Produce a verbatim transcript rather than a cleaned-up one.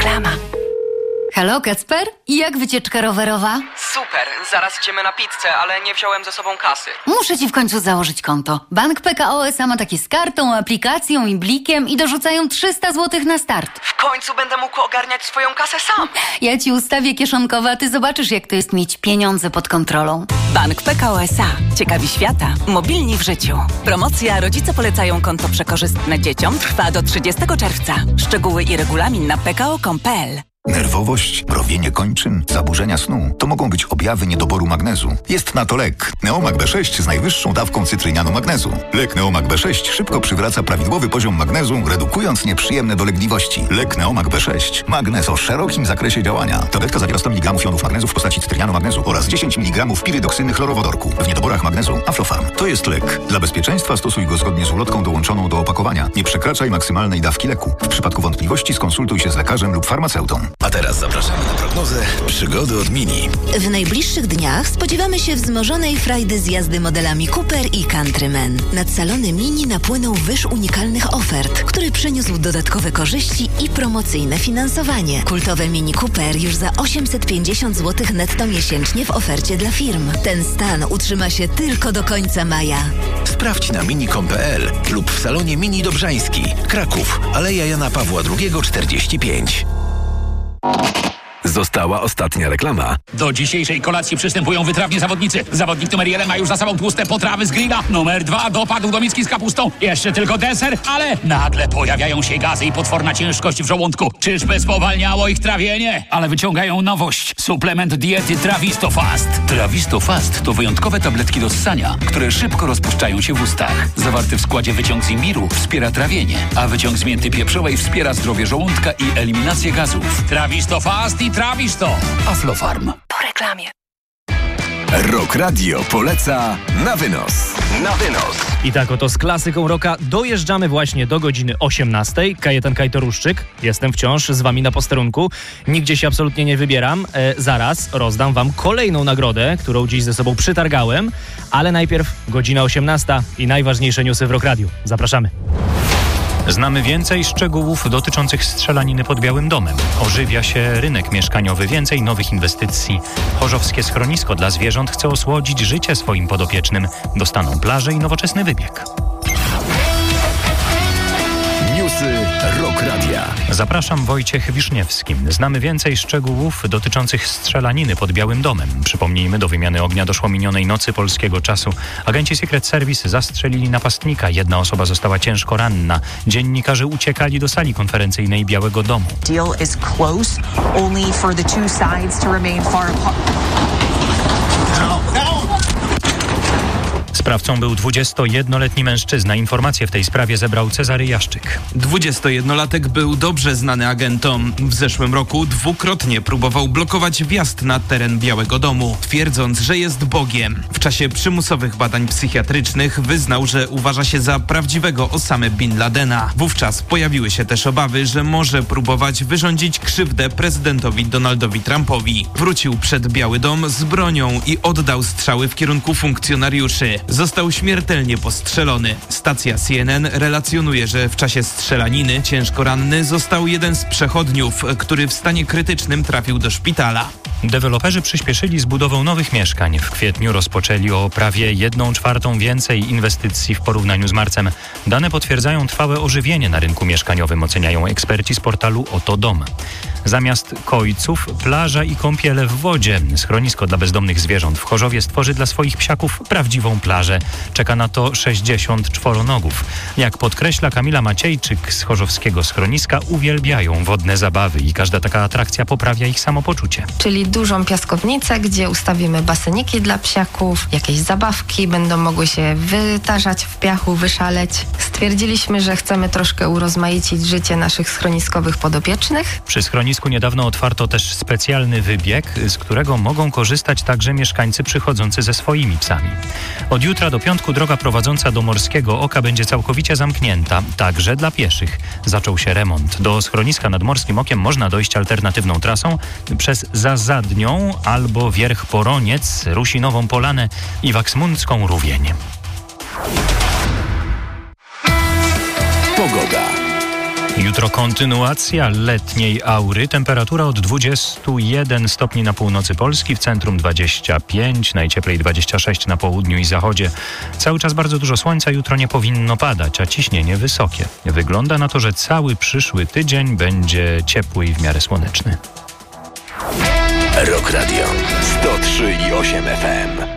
Reklama. Halo, Kacper? I jak wycieczka rowerowa? Super, zaraz idziemy na pizzę, ale nie wziąłem ze sobą kasy. Muszę ci w końcu założyć konto. Bank P K O S A ma takie z kartą, aplikacją i blikiem i dorzucają trzysta złotych na start. W końcu będę mógł ogarniać swoją kasę sam. Ja ci ustawię kieszonkowe, a ty zobaczysz, jak to jest mieć pieniądze pod kontrolą. Bank P K O S A. Ciekawi świata. Mobilni w życiu. Promocja Rodzice polecają konto przekorzystne dzieciom trwa do trzydziestego czerwca. Szczegóły i regulamin na p k o kropka com kropka p l. Nerwowość, mrowienie kończyn, zaburzenia snu to mogą być objawy niedoboru magnezu. Jest na to lek. Neomag B sześć z najwyższą dawką cytrynianu magnezu. Lek Neomag B sześć szybko przywraca prawidłowy poziom magnezu, redukując nieprzyjemne dolegliwości. Lek Neomag B sześć. Magnez o szerokim zakresie działania. Tabletka zawiera sto miligramów jonów magnezu w postaci cytrynianu magnezu oraz dziesięć miligramów pirydoksyny chlorowodorku. W niedoborach magnezu Aflofarm. To jest lek. Dla bezpieczeństwa stosuj go zgodnie z ulotką dołączoną do opakowania. Nie przekraczaj maksymalnej dawki leku. W przypadku wątpliwości skonsultuj się z lekarzem lub farmaceutą. A teraz zapraszamy na prognozę przygody od Mini. W najbliższych dniach spodziewamy się wzmożonej frajdy z jazdy modelami Cooper i Countryman. Nad salony Mini napłynął wyż unikalnych ofert, który przyniósł dodatkowe korzyści i promocyjne finansowanie. Kultowe Mini Cooper już za osiemset pięćdziesiąt złotych netto miesięcznie w ofercie dla firm. Ten stan utrzyma się tylko do końca maja. Sprawdź na mini kropka com kropka p l lub w salonie Mini Dobrzański, Kraków, Aleja Jana Pawła drugiego czterdzieści pięć. Została ostatnia reklama. Do dzisiejszej kolacji przystępują wytrawni zawodnicy. Zawodnik numer jeden ma już za sobą tłuste potrawy z grilla. Numer dwa dopadł do miski z kapustą. Jeszcze tylko deser, ale nagle pojawiają się gazy i potworna ciężkość w żołądku. Czyżby spowalniało ich trawienie? Ale wyciągają nowość. Suplement diety Trawisto Fast. Trawisto Fast to wyjątkowe tabletki do ssania, które szybko rozpuszczają się w ustach. Zawarty w składzie wyciąg z imbiru wspiera trawienie, a wyciąg z mięty pieprzowej wspiera zdrowie żołądka i eliminację gazów. Trawisto Fast i Trawisz to. Aflofarm. Po reklamie. Rock Radio poleca na wynos. Na wynos. I tak oto z klasyką rocka dojeżdżamy właśnie do godziny osiemnastej. Kajetan Kajtoruszczyk. Jestem wciąż z wami na posterunku. Nigdzie się absolutnie nie wybieram. E, zaraz rozdam wam kolejną nagrodę, którą dziś ze sobą przytargałem. Ale najpierw godzina osiemnasta i najważniejsze newsy w Rock Radio. Zapraszamy. Znamy więcej szczegółów dotyczących strzelaniny pod Białym Domem. Ożywia się rynek mieszkaniowy, więcej nowych inwestycji. Chorzowskie schronisko dla zwierząt chce osłodzić życie swoim podopiecznym. Dostaną plażę i nowoczesny wybieg. Newsy Rock Radia. Zapraszam, Wojciech Wiszniewski. Znamy więcej szczegółów dotyczących strzelaniny pod Białym Domem. Przypomnijmy, do wymiany ognia doszło minionej nocy polskiego czasu. Agenci Secret Service zastrzelili napastnika. Jedna osoba została ciężko ranna. Dziennikarze uciekali do sali konferencyjnej Białego Domu. Deal is close, only for the two sides to remain far apart. Sprawcą był dwudziestojednoletni mężczyzna. Informacje w tej sprawie zebrał Cezary Jaszczyk. dwudziestojednolatek był dobrze znany agentom. W zeszłym roku dwukrotnie próbował blokować wjazd na teren Białego Domu, twierdząc, że jest Bogiem. W czasie przymusowych badań psychiatrycznych wyznał, że uważa się za prawdziwego Osamę Bin Ladena. Wówczas pojawiły się też obawy, że może próbować wyrządzić krzywdę prezydentowi Donaldowi Trumpowi. Wrócił przed Biały Dom z bronią i oddał strzały w kierunku funkcjonariuszy. Został śmiertelnie postrzelony. Stacja C N N relacjonuje, że w czasie strzelaniny ciężko ranny został jeden z przechodniów, który w stanie krytycznym trafił do szpitala. Deweloperzy przyspieszyli z budową nowych mieszkań. W kwietniu rozpoczęli o prawie jedną czwartą więcej inwestycji w porównaniu z marcem. Dane potwierdzają trwałe ożywienie na rynku mieszkaniowym, oceniają eksperci z portalu Oto Dom. Zamiast kojców, plaża i kąpiele w wodzie. Schronisko dla bezdomnych zwierząt w Chorzowie stworzy dla swoich psiaków prawdziwą plażę. Czeka na to sześćdziesiąt czworonogów. Jak podkreśla Kamila Maciejczyk z chorzowskiego schroniska, uwielbiają wodne zabawy i każda taka atrakcja poprawia ich samopoczucie. Czyli dużą piaskownicę, gdzie ustawimy baseniki dla psiaków, jakieś zabawki, będą mogły się wytarzać w piachu, wyszaleć. Stwierdziliśmy, że chcemy troszkę urozmaicić życie naszych schroniskowych podopiecznych. Przy schronisku niedawno otwarto też specjalny wybieg, z którego mogą korzystać także mieszkańcy przychodzący ze swoimi psami. Od jutra do piątku droga prowadząca do Morskiego Oka będzie całkowicie zamknięta, także dla pieszych. Zaczął się remont. Do schroniska nad Morskim Okiem można dojść alternatywną trasą przez Zazadnią albo Wierch Poroniec, Rusinową Polanę i Waksmundzką Rówień. Pogoda. Jutro kontynuacja letniej aury. Temperatura od dwudziestu jeden stopni na północy Polski, w centrum dwadzieścia pięć, najcieplej dwadzieścia sześć na południu i zachodzie. Cały czas bardzo dużo słońca, jutro nie powinno padać, a ciśnienie wysokie. Wygląda na to, że cały przyszły tydzień będzie ciepły i w miarę słoneczny. Rock Radio sto trzy i osiem F M.